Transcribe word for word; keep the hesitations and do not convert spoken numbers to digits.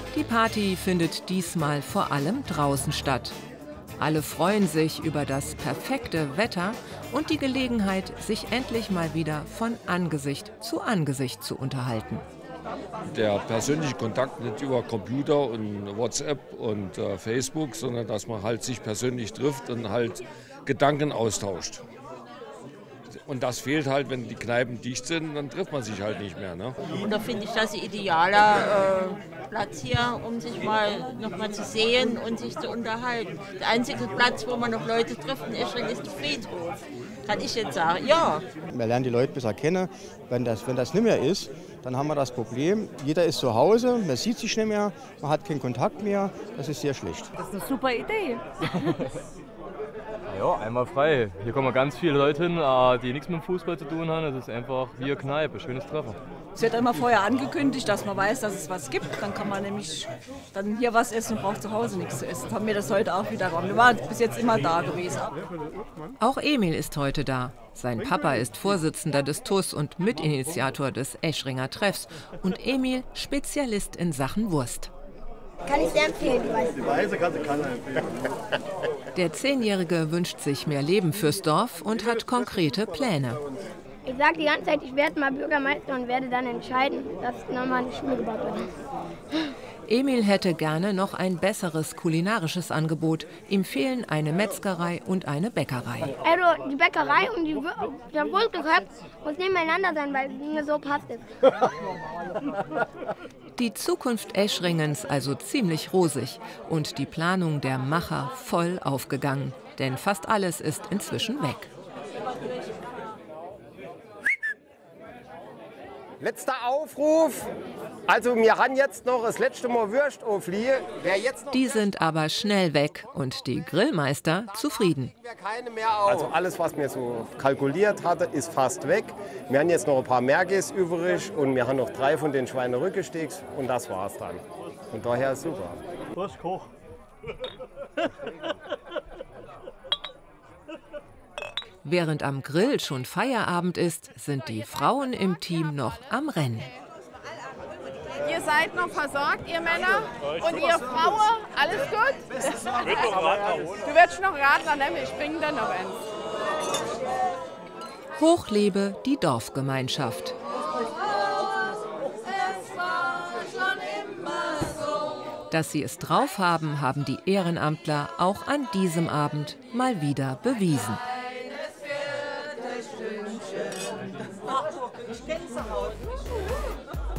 Die Party findet diesmal vor allem draußen statt. Alle freuen sich über das perfekte Wetter und die Gelegenheit, sich endlich mal wieder von Angesicht zu Angesicht zu unterhalten. Der persönliche Kontakt nicht über Computer und WhatsApp und äh, Facebook, sondern dass man halt sich persönlich trifft und halt Gedanken austauscht. Und das fehlt halt, wenn die Kneipen dicht sind, dann trifft man sich halt nicht mehr. Ne? Und da finde ich das ein idealer äh, Platz hier, um sich mal noch mal zu sehen und sich zu unterhalten. Der einzige Platz, wo man noch Leute trifft in Eschring, ist der Friedhof. Kann ich jetzt sagen, ja. Man lernt die Leute besser kennen. Wenn das, wenn das nicht mehr ist, dann haben wir das Problem, jeder ist zu Hause, man sieht sich nicht mehr, man hat keinen Kontakt mehr. Das ist sehr schlecht. Das ist eine super Idee. Ja, einmal frei. Hier kommen ganz viele Leute hin, die nichts mit dem Fußball zu tun haben. Es ist einfach wie eine Kneipe, schönes Treffen. Es wird immer vorher angekündigt, dass man weiß, dass es was gibt. Dann kann man nämlich dann hier was essen und braucht zu Hause nichts zu essen. Das haben wir das heute auch wieder gemacht. Wir waren bis jetzt immer da gewesen. Auch Emil ist heute da. Sein Papa ist Vorsitzender des T U S und Mitinitiator des Eschringer Treffs. Und Emil Spezialist in Sachen Wurst. Kann ich sehr empfehlen, die Weiße. Die Weiße kannst du kann Der Zehnjährige wünscht sich mehr Leben fürs Dorf und hat konkrete Pläne. Ich sage die ganze Zeit, ich werde mal Bürgermeister und werde dann entscheiden, dass nochmal eine Schule gebaut wird. Emil hätte gerne noch ein besseres kulinarisches Angebot. Ihm fehlen eine Metzgerei und eine Bäckerei. Also die Bäckerei und die, der Wurstgeschäft muss nebeneinander sein, weil mir so passt es. Die Zukunft Eschringens also ziemlich rosig und die Planung der Macher voll aufgegangen. Denn fast alles ist inzwischen weg. Letzter Aufruf. Also wir haben jetzt noch das letzte Mal Würst aufliegen. Wer jetzt noch Die sind aber schnell weg und die Grillmeister zufrieden. Also alles, was mir so kalkuliert hatte, ist fast weg. Wir haben jetzt noch ein paar Merkes übrig und wir haben noch drei von den Schweinerückesteaks und das war's dann. Und daher ist super. Prost, Koch. Während am Grill schon Feierabend ist, sind die Frauen im Team noch am Rennen. Ihr seid noch versorgt, ihr Männer und ihr Frauen, alles gut? Du wirst noch Radler nehmen, ich bringe dann noch eins. Hoch lebe die Dorfgemeinschaft. Dass sie es drauf haben, haben die Ehrenamtler auch an diesem Abend mal wieder bewiesen.